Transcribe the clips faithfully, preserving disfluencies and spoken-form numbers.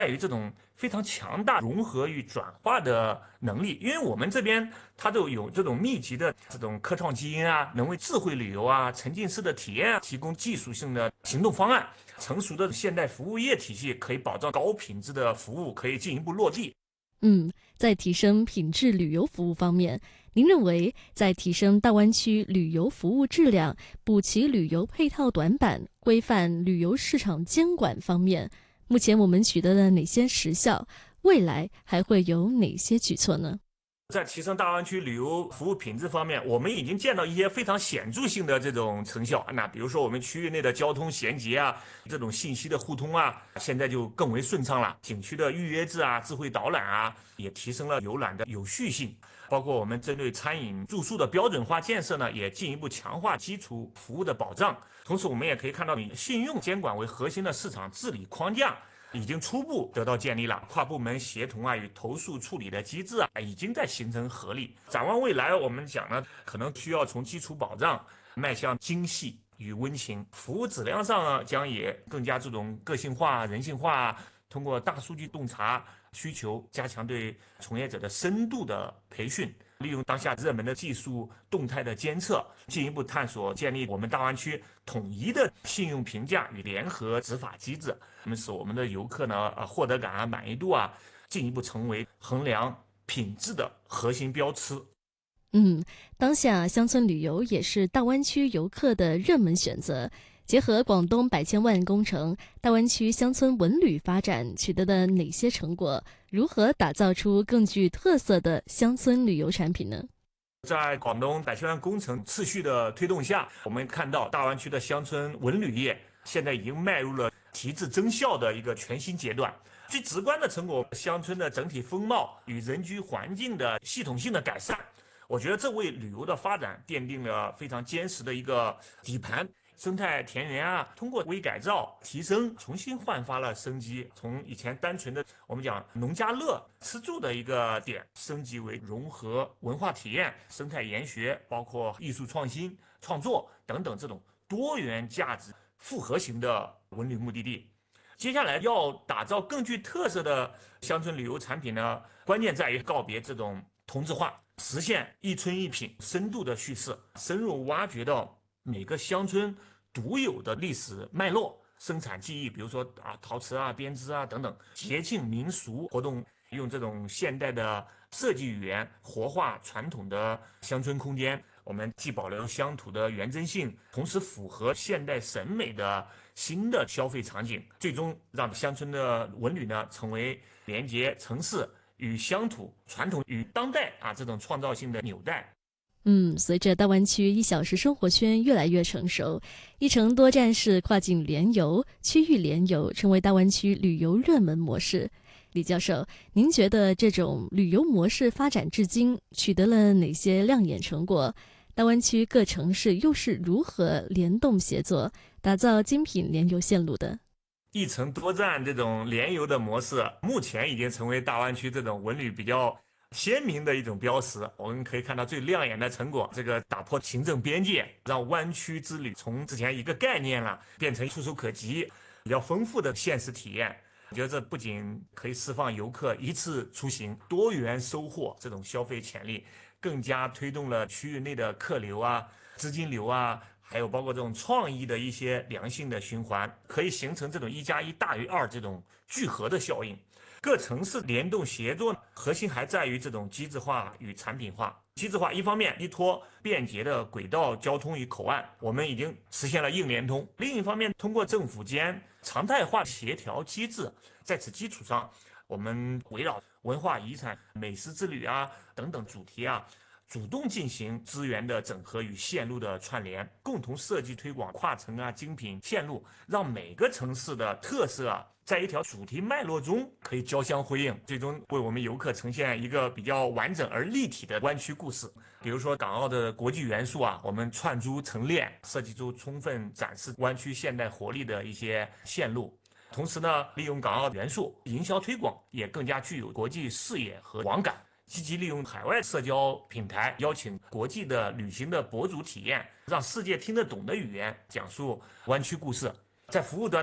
在于这种非常强大融合与转化的能力，因为我们这边它都有这种密集的这种科创基因啊、能为智慧旅游啊、沉浸式的体验啊提供技术性的行动方案，成熟的现代服务业体系可以保障高品质的服务可以进一步落地。 嗯，在提升品质旅游服务方面，您认为在提升大湾区旅游服务质量、补齐旅游配套短板、规范旅游市场监管方面，目前我们取得了哪些实效？未来还会有哪些举措呢？ 在提升大湾区旅游服务品质方面，我们已经见到一些非常显著性的这种成效。那比如说，我们区域内的交通衔接啊，这种信息的互通啊，现在就更为顺畅了。景区的预约制啊，智慧导览啊，也提升了游览的有序性。包括我们针对餐饮住宿的标准化建设呢，也进一步强化基础服务的保障。同时，我们也可以看到，以信用监管为核心的市场治理框架已经初步得到建立了，跨部门协同啊与投诉处理的机制啊已经在形成合力。展望未来，我们讲呢，可能需要从基础保障迈向精细与温情，服务质量上啊将也更加注重个性化、人性化，通过大数据洞察需求，加强对从业者的深度的培训。利用当下热门的技术动态的监测，进一步探索建立我们大湾区统一的信用评价与联合执法机制，那么使我们的游客呢，啊获得感啊、满意度啊，进一步成为衡量品质的核心标尺。 嗯，当下乡村旅游也是大湾区游客的热门选择。结合广东百千万工程，大湾区乡村文旅发展取得了哪些成果？如何打造出更具特色的乡村旅游产品呢？ 在广东百千万工程持续的推动下，我们看到大湾区的乡村文旅业现在已经迈入了提质增效的一个全新阶段。最直观的成果，乡村的整体风貌与人居环境的系统性的改善，我觉得这为旅游的发展奠定了非常坚实的一个底盘。生态田园啊，通过微改造、提升，重新焕发了生机。从以前单纯的我们讲农家乐吃住的一个点，升级为融合文化体验、生态研学，包括艺术创新、创作等等这种多元价值复合型的文旅目的地。接下来要打造更具特色的乡村旅游产品呢，关键在于告别这种同质化，实现一村一品深度的叙事，深入挖掘到每个乡村独有的历史脉络、生产技艺，比如说啊陶瓷啊、编织啊等等，节庆民俗活动，用这种现代的设计语言活化传统的乡村空间。我们既保留乡土的原真性，同时符合现代审美的新的消费场景，最终让乡村的文旅呢成为连接城市与乡土、传统与当代啊这种创造性的纽带。 嗯，随着大湾区一小时生活圈越来越成熟，一城多站式跨境联游、区域联游成为大湾区旅游热门模式。李教授，您觉得这种旅游模式发展至今取得了哪些亮眼成果？大湾区各城市又是如何联动协作，打造精品联游线路的？ 一城多站这种联游的模式，目前已经成为大湾区这种文旅比较鲜明的一种标识。我们可以看到最亮眼的成果，这个打破行政边界，让湾区之旅从之前一个概念了，变成触手可及、比较丰富的现实体验。我觉得这不仅可以释放游客一次出行多元收获这种消费潜力，更加推动了区域内的客流啊、资金流啊，还有包括这种创意的一些良性的循环，可以形成这种一加一大于二这种聚合的效应。各城市联动协作，核心还在于这种机制化与产品化。机制化一方面依托便捷的轨道交通与口岸，我们已经实现了硬联通；另一方面，通过政府间常态化协调机制，在此基础上，我们围绕文化遗产、美食之旅啊等等主题啊，主动进行资源的整合与线路的串联，共同设计推广跨城啊精品线路，让每个城市的特色啊，在一条主题脉络中可以交相辉映，最终为我们游客呈现一个比较完整而立体的湾区故事。比如说港澳的国际元素啊，我们串珠成链，设计出充分展示湾区现代活力的一些线路。同时呢，利用港澳元素，营销推广也更加具有国际视野和网感。积极利用海外社交平台，邀请国际的旅行的博主体验，让世界听得懂的语言讲述湾区故事。在服务端呢，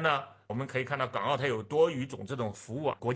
我们可以看到港澳它有多语种这种服务啊，国际